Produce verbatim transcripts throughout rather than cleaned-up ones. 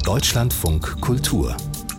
Deutschlandfunk Kultur.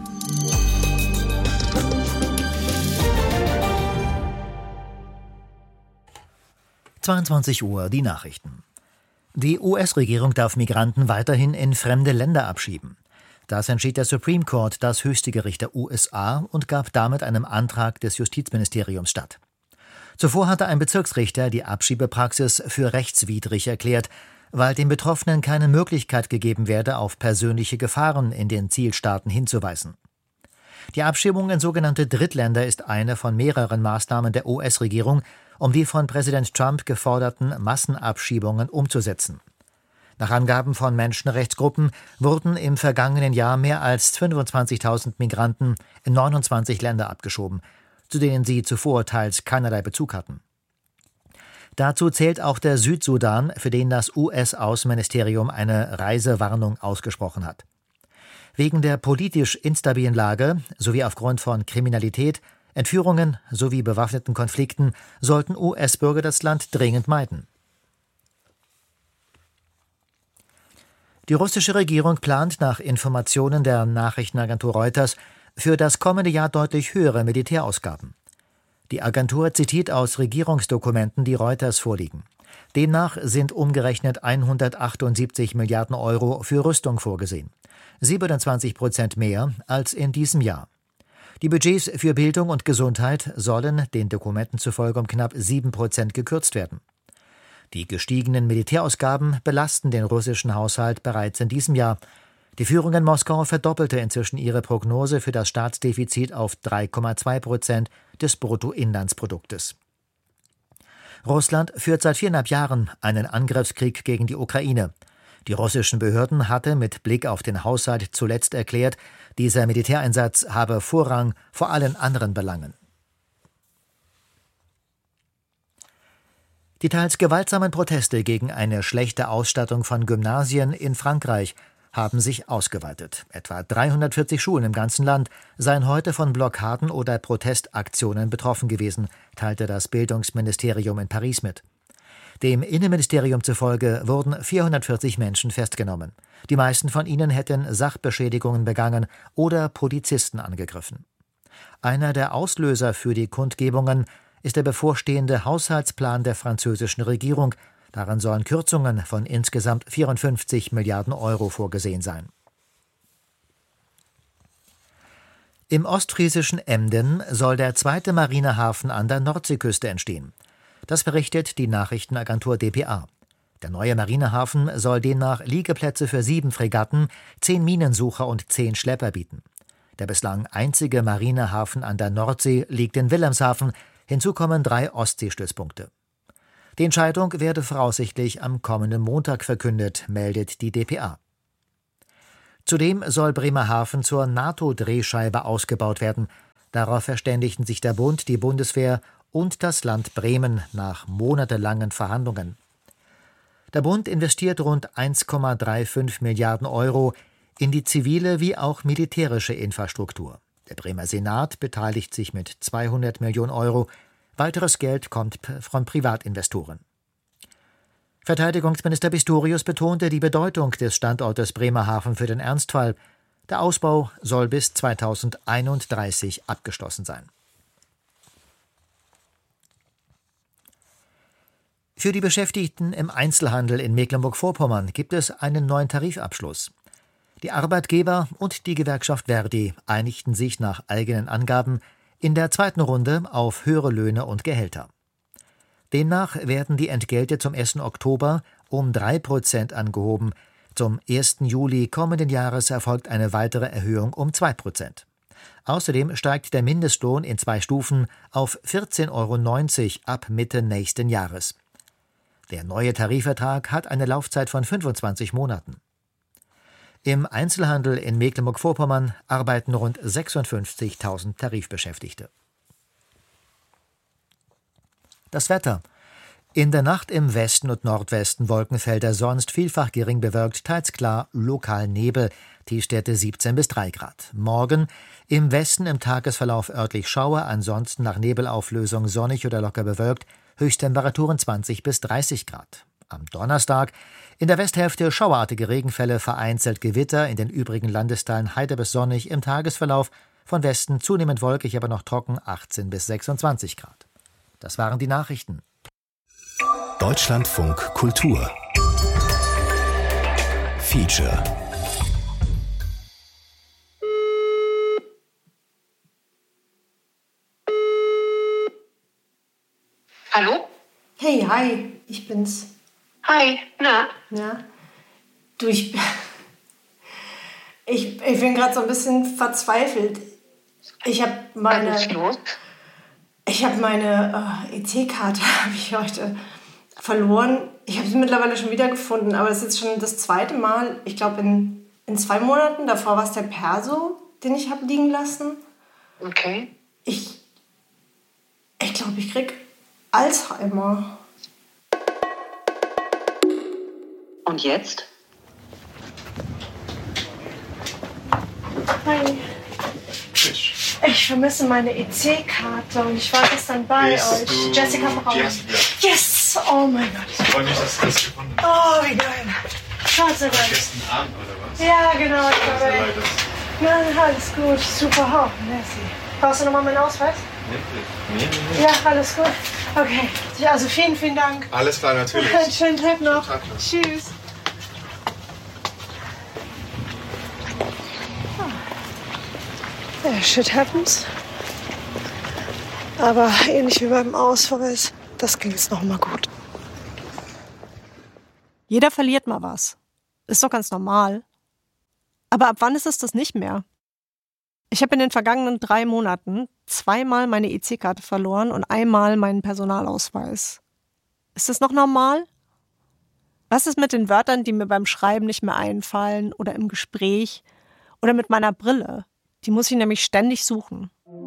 zweiundzwanzig Uhr, die Nachrichten. Die U S-Regierung darf Migranten weiterhin in fremde Länder abschieben. Das entschied der Supreme Court, das höchste Gericht der U S A, und gab damit einem Antrag des Justizministeriums statt. Zuvor hatte ein Bezirksrichter die Abschiebepraxis für rechtswidrig erklärt, weil den Betroffenen keine Möglichkeit gegeben werde, auf persönliche Gefahren in den Zielstaaten hinzuweisen. Die Abschiebung in sogenannte Drittländer ist eine von mehreren Maßnahmen der U S-Regierung, um die von Präsident Trump geforderten Massenabschiebungen umzusetzen. Nach Angaben von Menschenrechtsgruppen wurden im vergangenen Jahr mehr als fünfundzwanzigtausend Migranten in neunundzwanzig Länder abgeschoben, zu denen sie zuvor teils keinerlei Bezug hatten. Dazu zählt auch der Südsudan, für den das U S-Außenministerium eine Reisewarnung ausgesprochen hat. Wegen der politisch instabilen Lage sowie aufgrund von Kriminalität, Entführungen sowie bewaffneten Konflikten sollten U S-Bürger das Land dringend meiden. Die russische Regierung plant nach Informationen der Nachrichtenagentur Reuters für das kommende Jahr deutlich höhere Militärausgaben. Die Agentur zitiert aus Regierungsdokumenten, die Reuters vorliegen. Demnach sind umgerechnet hundertachtundsiebzig Milliarden Euro für Rüstung vorgesehen, siebenundzwanzig Prozent mehr als in diesem Jahr. Die Budgets für Bildung und Gesundheit sollen den Dokumenten zufolge um knapp sieben Prozent gekürzt werden. Die gestiegenen Militärausgaben belasten den russischen Haushalt bereits in diesem Jahr. Die Führung in Moskau verdoppelte inzwischen ihre Prognose für das Staatsdefizit auf drei Komma zwei Prozent des Bruttoinlandsproduktes. Russland führt seit viereinhalb Jahren einen Angriffskrieg gegen die Ukraine. Die russischen Behörden hatten mit Blick auf den Haushalt zuletzt erklärt, dieser Militäreinsatz habe Vorrang vor allen anderen Belangen. Die teils gewaltsamen Proteste gegen eine schlechte Ausstattung von Gymnasien in Frankreich haben sich ausgeweitet. Etwa dreihundertvierzig Schulen im ganzen Land seien heute von Blockaden oder Protestaktionen betroffen gewesen, teilte das Bildungsministerium in Paris mit. Dem Innenministerium zufolge wurden vierhundertvierzig Menschen festgenommen. Die meisten von ihnen hätten Sachbeschädigungen begangen oder Polizisten angegriffen. Einer der Auslöser für die Kundgebungen ist der bevorstehende Haushaltsplan der französischen Regierung. Darin sollen Kürzungen von insgesamt vierundfünfzig Milliarden Euro vorgesehen sein. Im ostfriesischen Emden soll der zweite Marinehafen an der Nordseeküste entstehen. Das berichtet die Nachrichtenagentur D P A. Der neue Marinehafen soll demnach Liegeplätze für sieben Fregatten, zehn Minensucher und zehn Schlepper bieten. Der bislang einzige Marinehafen an der Nordsee liegt in Wilhelmshaven. Hinzu kommen drei Ostseestützpunkte. Die Entscheidung werde voraussichtlich am kommenden Montag verkündet, meldet die D P A. Zudem soll Bremerhaven zur NATO-Drehscheibe ausgebaut werden. Darauf verständigten sich der Bund, die Bundeswehr und das Land Bremen nach monatelangen Verhandlungen. Der Bund investiert rund eins Komma fünfunddreißig Milliarden Euro in die zivile wie auch militärische Infrastruktur. Der Bremer Senat beteiligt sich mit zweihundert Millionen Euro. Weiteres Geld kommt von Privatinvestoren. Verteidigungsminister Pistorius betonte die Bedeutung des Standortes Bremerhaven für den Ernstfall. Der Ausbau soll bis zweitausendeinunddreißig abgeschlossen sein. Für die Beschäftigten im Einzelhandel in Mecklenburg-Vorpommern gibt es einen neuen Tarifabschluss. Die Arbeitgeber und die Gewerkschaft Verdi einigten sich nach eigenen Angaben in der zweiten Runde auf höhere Löhne und Gehälter. Demnach werden die Entgelte zum ersten Oktober um drei Prozent angehoben. Zum ersten Juli kommenden Jahres erfolgt eine weitere Erhöhung um zwei Prozent. Außerdem steigt der Mindestlohn in zwei Stufen auf vierzehn Euro neunzig ab Mitte nächsten Jahres. Der neue Tarifvertrag hat eine Laufzeit von fünfundzwanzig Monaten. Im Einzelhandel in Mecklenburg-Vorpommern arbeiten rund sechsundfünfzigtausend Tarifbeschäftigte. Das Wetter. In der Nacht im Westen und Nordwesten Wolkenfelder, sonst vielfach gering bewölkt, teils klar, lokal Nebel, Tiefstwerte siebzehn bis drei Grad. Morgen im Westen im Tagesverlauf örtlich Schauer, ansonsten nach Nebelauflösung sonnig oder locker bewölkt, Höchsttemperaturen zwanzig bis dreißig Grad. Am Donnerstag in der Westhälfte schauerartige Regenfälle, vereinzelt Gewitter, in den übrigen Landesteilen heiter bis sonnig, im Tagesverlauf von Westen zunehmend wolkig, aber noch trocken, achtzehn bis sechsundzwanzig Grad. Das waren die Nachrichten. Deutschlandfunk Kultur Feature. Hallo? Hey, hi, ich bin's. Hi, na? Ja. Du, ich, ich, ich bin gerade so ein bisschen verzweifelt. Ich habe meine, Was ist los? ich habe meine äh, E C-Karte habe ich heute verloren. Ich habe sie mittlerweile schon wiedergefunden, aber das ist jetzt schon das zweite Mal. Ich glaube in, in zwei Monaten. Davor war es der Perso, den ich habe liegen lassen. Okay. Ich, ich glaube, ich krieg Alzheimer. Und jetzt? Hi. Ich vermisse meine E C-Karte und ich war gestern bei Bist euch. du Jessica Braun. Jessica? Yes! Oh mein Gott. Ich freue mich, dass du das gefunden hast. Oh, wie geil. Gott sei Dank. Gestern Abend oder was? Ja, genau. Ich war Sehr bei... leid, dass- Nein, alles gut. Super. Oh, merci. Brauchst du nochmal meinen Ausweis? Nee, nee, nee. Ja, alles gut. Okay. Also vielen, vielen Dank. Alles klar, natürlich. Einen schönen Tag noch. Schönen Tag noch. Tschüss. Ja, shit happens. Aber ähnlich wie beim Ausweis, das ging jetzt noch mal gut. Jeder verliert mal was. Ist doch ganz normal. Aber ab wann ist es das nicht mehr? Ich habe in den vergangenen drei Monaten zweimal meine E C-Karte verloren und einmal meinen Personalausweis. Ist das noch normal? Was ist mit den Wörtern, die mir beim Schreiben nicht mehr einfallen oder im Gespräch oder mit meiner Brille? Die muss ich nämlich ständig suchen.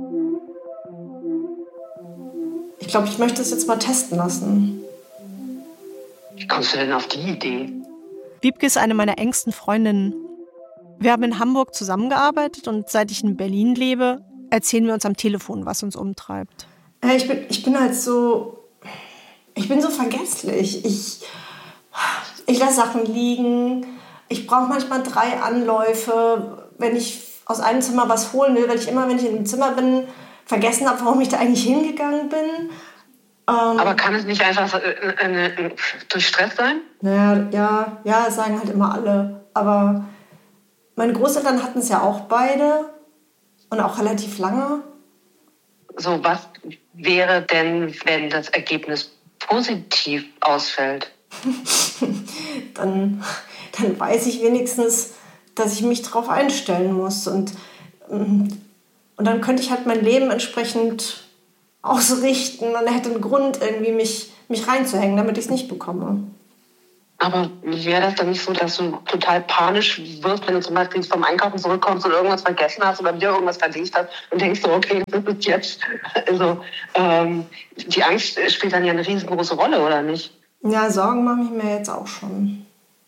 Ich glaube, ich möchte es jetzt mal testen lassen. Wie kommst du denn auf die Idee? Wiebke ist eine meiner engsten Freundinnen. Wir haben in Hamburg zusammengearbeitet und seit ich in Berlin lebe, erzählen wir uns am Telefon, was uns umtreibt. Hey, ich bin, ich bin halt so... Ich bin so vergesslich. Ich, ich lasse Sachen liegen. Ich brauche manchmal drei Anläufe, wenn ich aus einem Zimmer was holen will, weil ich immer, wenn ich in dem Zimmer bin, vergessen habe, warum ich da eigentlich hingegangen bin. Ähm, Aber kann es nicht einfach so, äh, äh, äh, durch Stress sein? Naja, ja, ja, das sagen halt immer alle. Aber meine Großeltern hatten es ja auch beide und auch relativ lange. So, was wäre denn, wenn das Ergebnis positiv ausfällt? dann, dann weiß ich wenigstens, dass ich mich darauf einstellen muss. Und, und dann könnte ich halt mein Leben entsprechend ausrichten. Man hätte einen Grund, irgendwie mich, mich reinzuhängen, damit ich es nicht bekomme. Aber wäre das dann nicht so, dass du total panisch wirst, wenn du zum Beispiel vom Einkaufen zurückkommst und irgendwas vergessen hast oder wieder irgendwas verlegt hast und denkst so, okay, das ist jetzt. Also ähm, die Angst spielt dann ja eine riesengroße Rolle, oder nicht? Ja, Sorgen mache ich mir jetzt auch schon.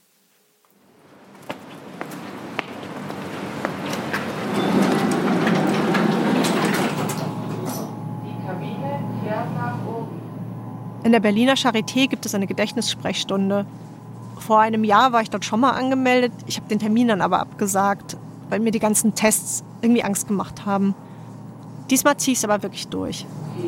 In der Berliner Charité gibt es eine Gedächtnissprechstunde. Vor einem Jahr war ich dort schon mal angemeldet. Ich habe den Termin dann aber abgesagt, weil mir die ganzen Tests irgendwie Angst gemacht haben. Diesmal ziehe ich es aber wirklich durch.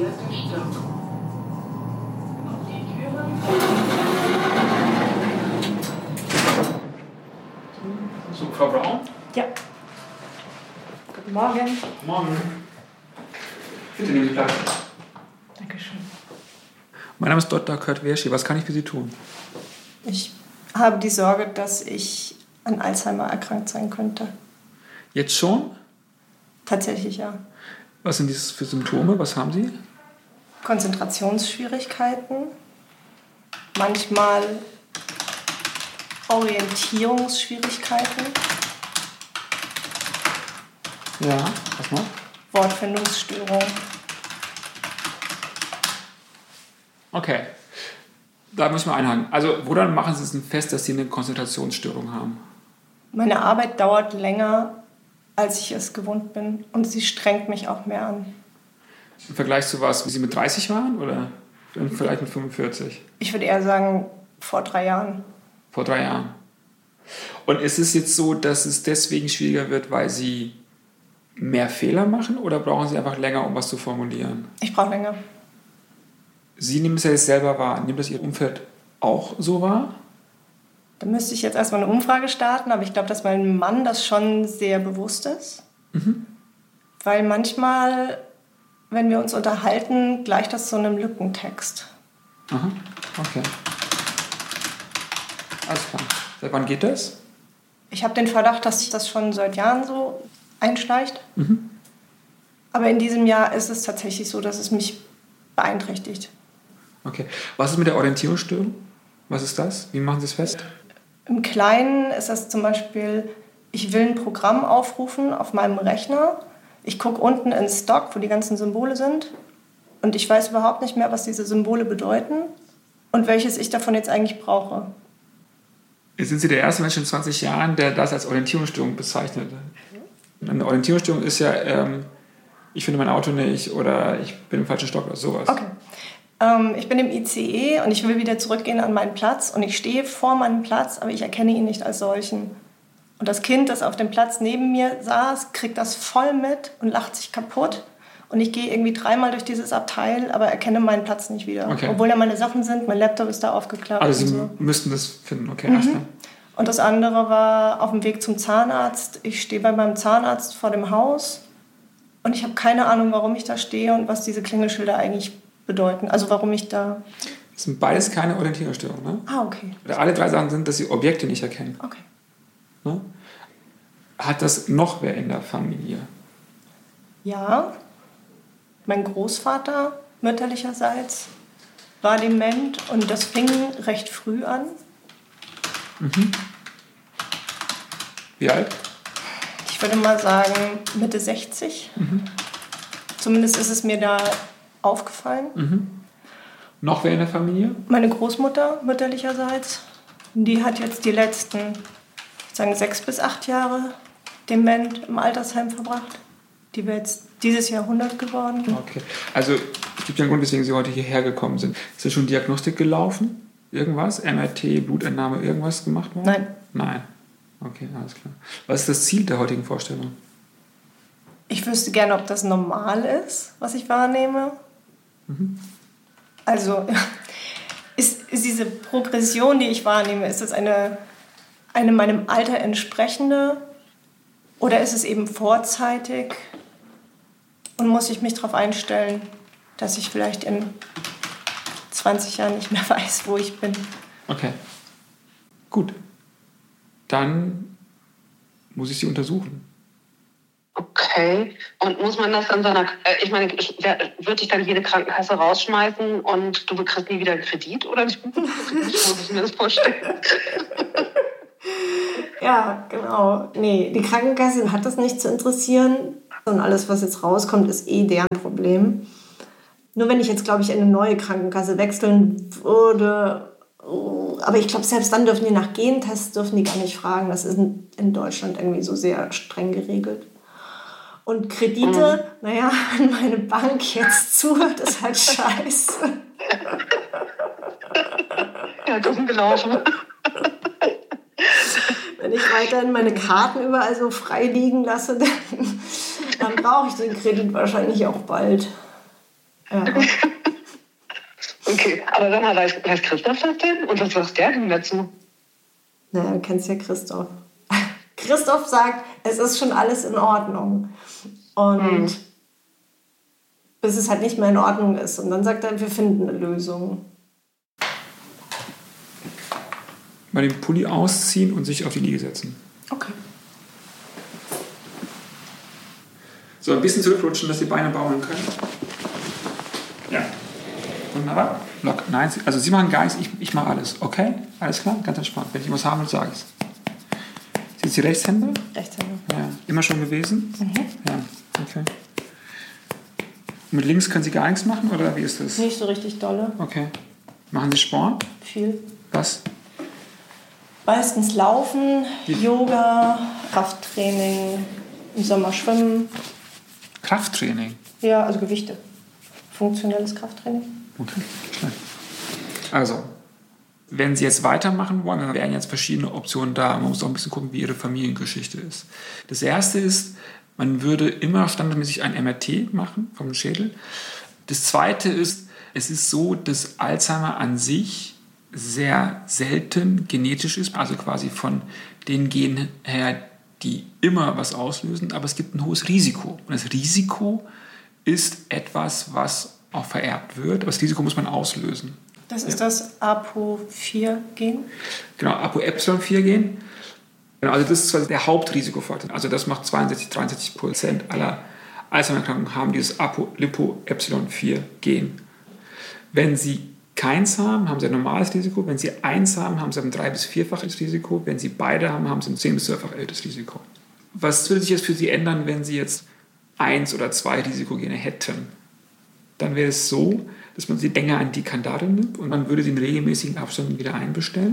So, Frau Braun? Ja. Guten Morgen. Morgen. Bitte nehmen Sie Platz. Dankeschön. Mein Name ist Doktor Kurt Werschi. Was kann ich für Sie tun? Ich habe die Sorge, dass ich an Alzheimer erkrankt sein könnte. Jetzt schon? Tatsächlich, ja. Was sind das für Symptome? Was haben Sie? Konzentrationsschwierigkeiten, manchmal Orientierungsschwierigkeiten, Ja, was noch? Wortfindungsstörung. Okay. Da müssen wir einhaken. Also, woran machen Sie es denn fest, dass Sie eine Konzentrationsstörung haben? Meine Arbeit dauert länger, als ich es gewohnt bin, und sie strengt mich auch mehr an. Im Vergleich zu was, wie Sie mit dreißig waren oder vielleicht mit fünfundvierzig? Ich würde eher sagen, Vor drei Jahren. Vor drei Jahren. Und ist es jetzt so, dass es deswegen schwieriger wird, weil Sie mehr Fehler machen oder brauchen Sie einfach länger, um was zu formulieren? Ich brauche länger. Sie nehmen es ja jetzt selber wahr. Nimmt das Ihr Umfeld auch so wahr? Da müsste ich jetzt erstmal eine Umfrage starten, aber ich glaube, dass mein Mann das schon sehr bewusst ist. Mhm. Weil manchmal, wenn wir uns unterhalten, gleicht das so einem Lückentext. Aha, okay. Alles klar. Seit wann geht das? Ich habe den Verdacht, dass sich das schon seit Jahren so einschleicht. Mhm. Aber in diesem Jahr ist es tatsächlich so, dass es mich beeinträchtigt. Okay. Was ist mit der Orientierungsstörung? Was ist das? Wie machen Sie es fest? Im Kleinen ist das zum Beispiel, ich will ein Programm aufrufen auf meinem Rechner. Ich gucke unten ins Dock, wo die ganzen Symbole sind. Und ich weiß überhaupt nicht mehr, was diese Symbole bedeuten und welches ich davon jetzt eigentlich brauche. Jetzt sind Sie der erste Mensch in zwanzig Jahren, der das als Orientierungsstörung bezeichnet. Eine Orientierungsstörung ist ja, ähm, ich finde mein Auto nicht oder ich bin im falschen Stock oder sowas. Okay. Ähm, ich bin im I C E und ich will wieder zurückgehen an meinen Platz und ich stehe vor meinem Platz, aber ich erkenne ihn nicht als solchen. Und das Kind, das auf dem Platz neben mir saß, kriegt das voll mit und lacht sich kaputt. Und ich gehe irgendwie dreimal durch dieses Abteil, aber erkenne meinen Platz nicht wieder. Okay. Obwohl da meine Sachen sind, mein Laptop ist da aufgeklappt. Also Sie so. müssten das finden, okay. Mhm. Und das andere war auf dem Weg zum Zahnarzt. Ich stehe bei meinem Zahnarzt vor dem Haus und ich habe keine Ahnung, warum ich da stehe und was diese Klingelschilder eigentlich bedeuten. Also warum ich da... Das sind beides keine Orientierungsstörungen, ne? Ah, okay. Oder alle drei Sachen sind, dass Sie Objekte nicht erkennen. Okay. Ne? Hat das noch wer in der Familie? Ja. Mein Großvater mütterlicherseits war dement und das fing recht früh an. Mhm. Wie alt? Ich würde mal sagen Mitte sechzig. Mhm. Zumindest ist es mir da aufgefallen. Mhm. Noch wer in der Familie? Meine Großmutter mütterlicherseits. Die hat jetzt die letzten, ich sagen, sechs bis acht Jahre dement im Altersheim verbracht. Die wäre jetzt dieses Jahr hundert geworden. Okay. Also es gibt ja einen Grund, weswegen Sie heute hierher gekommen sind. Ist da schon Diagnostik gelaufen? Irgendwas? M R T, Blutentnahme, irgendwas gemacht worden? Nein. Nein. Okay, alles klar. Was ist das Ziel der heutigen Vorstellung? Ich wüsste gerne, ob das normal ist, was ich wahrnehme. Mhm. Also ist, ist diese Progression, die ich wahrnehme, ist das eine, eine meinem Alter entsprechende oder ist es eben vorzeitig? Und muss ich mich darauf einstellen, dass ich vielleicht in zwanzig Jahren nicht mehr weiß, wo ich bin? Okay. Gut. Dann muss ich Sie untersuchen. Okay. Und muss man das dann so einer... Äh, ich meine, wird dich dann jede Krankenkasse rausschmeißen und du kriegst nie wieder einen Kredit? Oder wie muss ich mir das vorstellen? Ja, genau. Nee, die Krankenkasse hat das nicht zu interessieren. Und alles, was jetzt rauskommt, ist eh deren Problem. Nur wenn ich jetzt, glaube ich, in eine neue Krankenkasse wechseln würde, aber ich glaube, selbst dann dürfen die nach Gentests dürfen die gar nicht fragen. Das ist in Deutschland irgendwie so sehr streng geregelt. Und Kredite, mhm. naja, wenn meine Bank jetzt zuhört, ist halt scheiße. Ja, dumm gelaufen. Wenn ich weiterhin meine Karten überall so frei liegen lasse, dann, dann brauche ich den Kredit wahrscheinlich auch bald. Ja. Okay, aber dann weiß, weiß Christoph das denn? Und was sagt der denn dazu? Naja, du kennst ja Christoph. Christoph sagt, es ist schon alles in Ordnung. Und mhm. bis es halt nicht mehr in Ordnung ist. Und dann sagt er, wir finden eine Lösung. Mal den Pulli ausziehen und sich auf die Liege setzen. Okay. So, ein bisschen zurückrutschen, dass die Beine baumeln können. Ja. Wunderbar. Lock. Nein, also Sie machen gar nichts, ich, ich mache alles. Okay? Alles klar? Ganz entspannt. Wenn ich was haben will, sage ich es. Sind Sie Rechtshänder? Rechtshänder. Ja. Immer schon gewesen? Mhm. Ja. Okay. Und mit links können Sie gar nichts machen, oder wie ist das? Nicht so richtig dolle. Okay. Machen Sie Sport? Viel. Was? Meistens Laufen, Wie? Yoga, Krafttraining, im Sommer Schwimmen. Krafttraining? Ja, also Gewichte. Funktionelles Krafttraining. Okay, schlecht. Also, Wenn Sie jetzt weitermachen wollen, dann wären jetzt verschiedene Optionen da. Man muss auch ein bisschen gucken, wie Ihre Familiengeschichte ist. Das erste ist, man würde immer standardmäßig ein M R T machen vom Schädel. Das zweite ist, es ist so, dass Alzheimer an sich sehr selten genetisch ist, also quasi von den Genen her, die immer was auslösen, aber es gibt ein hohes Risiko. Und das Risiko ist etwas, was auch vererbt wird, aber das Risiko muss man auslösen. Das ist ja. das A P O vier Gen? Genau, A P O Epsilon vier Gen. Genau, also das ist quasi der Hauptrisikofaktor. Also das macht zweiundsechzig, dreiundsechzig Prozent aller Alzheimer-Erkrankungen haben dieses A P O Lipo Epsilon vier Gen. Wenn Sie keins haben, haben Sie ein normales Risiko. Wenn Sie eins haben, haben Sie ein drei- bis vierfaches Risiko. Wenn Sie beide haben, haben Sie ein zehn- bis zwölffach erhöhtes Risiko. Was würde sich jetzt für Sie ändern, wenn Sie jetzt eins oder zwei Risikogene hätten? Dann wäre es so, dass man sie länger an die Kandare nimmt und man würde sie in regelmäßigen Abständen wieder einbestellen,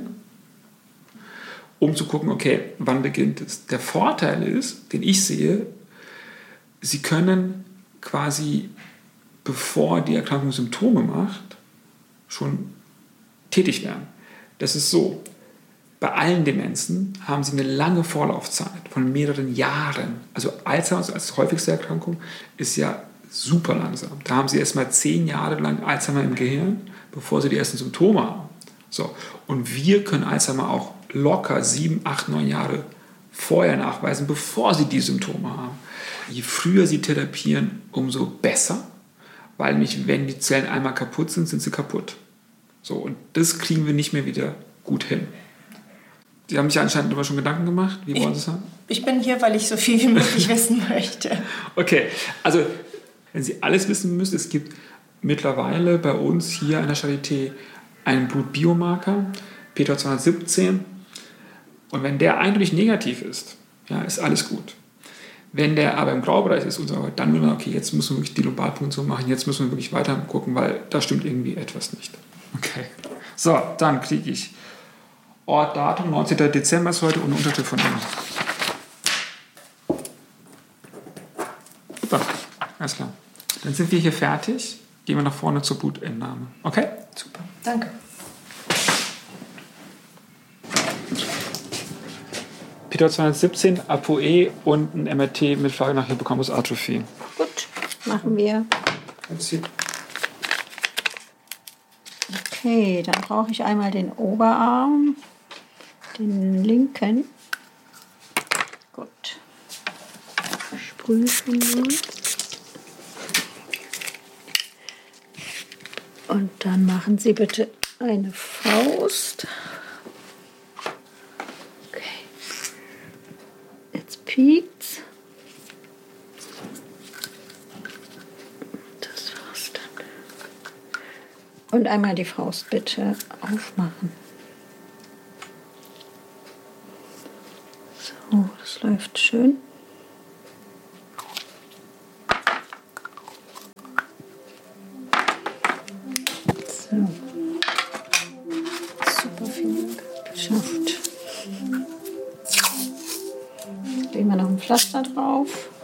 um zu gucken, okay, wann beginnt es. Der Vorteil ist, den ich sehe, Sie können quasi, bevor die Erkrankung Symptome macht, schon tätig werden. Das ist so, bei allen Demenzen haben Sie eine lange Vorlaufzeit von mehreren Jahren. Also Alzheimer als häufigste Erkrankung ist ja super langsam. Da haben Sie erst mal zehn Jahre lang Alzheimer im Gehirn, bevor Sie die ersten Symptome haben. So. Und wir können Alzheimer auch locker sieben, acht, neun Jahre vorher nachweisen, bevor Sie die Symptome haben. Je früher Sie therapieren, umso besser, weil nämlich, wenn die Zellen einmal kaputt sind, sind sie kaputt. So. Und das kriegen wir nicht mehr wieder gut hin. Sie haben sich anscheinend darüber schon Gedanken gemacht. Wie wollen Sie es haben? Ich bin hier, weil ich so viel wie möglich wissen möchte. Okay, also wenn Sie alles wissen müssen, es gibt mittlerweile bei uns hier an der Charité einen Blutbiomarker, P T zweihundertsiebzehn. Und wenn der eindeutig negativ ist, ja, ist alles gut. Wenn der aber im Graubereich ist, und so, dann will man, okay, jetzt müssen wir wirklich die Lumbalpunktion machen, jetzt müssen wir wirklich weiter gucken, weil da stimmt irgendwie etwas nicht. Okay, so, dann kriege ich Ort, Datum, neunzehnten Dezember ist heute und eine Unterschrift von Ihnen. Super, alles klar. Dann sind wir hier fertig. Gehen wir nach vorne zur Blutentnahme. Okay? Super, danke. P T zweihundertsiebzehn, A P O E und ein M R T mit Frage nach Hippocampus-Atrophie. Gut, machen wir. Okay, dann brauche ich einmal den Oberarm, den linken. Gut. Sprühen wir. Und dann machen Sie bitte eine Faust. Okay. Jetzt piekt's. Das war's dann. Und einmal die Faust bitte aufmachen. So, das läuft schön. So. Super, vielen Dank. Geschafft. Legen wir noch ein Pflaster drauf.